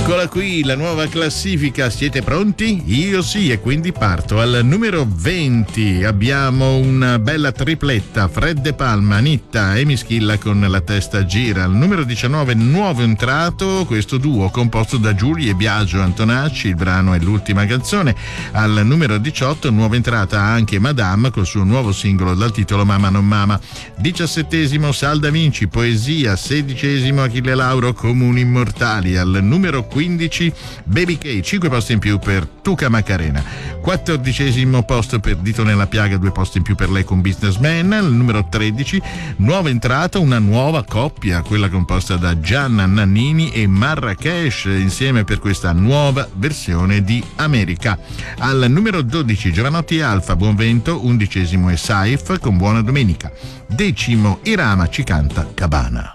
Eccola qui, la nuova classifica, siete pronti? Io sì, e quindi parto. Al numero 20 abbiamo una bella tripletta, Fred De Palma, Anitta, Amy Schilla con La testa gira. Al numero 19 nuovo entrato, questo duo composto da Giulia e Biagio Antonacci, il brano è L'ultima canzone. Al numero 18 nuova entrata anche Madame col suo nuovo singolo dal titolo Mamma non mama. 17esimo Sal Da Vinci, Poesia. 16esimo Achille Lauro, Comuni immortali. Al numero 15 Baby K, 5 posti in più per Tuca Macarena. 14esimo posto per Dito nella piaga, 2 posti in più per lei con Businessman. Al numero 13 nuova entrata, una nuova coppia, quella composta da Gianna Nannini e Marrakesh insieme per questa nuova versione di America. Al numero 12 Giovanotti e Alfa, Buon Vento. 11esimo è Saif con Buona Domenica. 10° Irama ci canta Cabana.